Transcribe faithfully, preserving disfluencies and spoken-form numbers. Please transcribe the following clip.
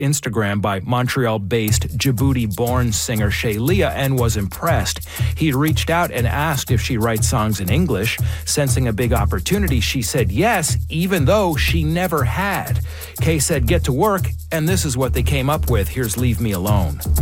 Instagram by Montreal-based Djibouti-born singer Shaylia and was impressed. He reached out and asked if she writes songs in English. Sensing a big opportunity, she said yes, even though she never had. Kay said, "Get to work," and this is what they came up with. Here's Leave Me Alone.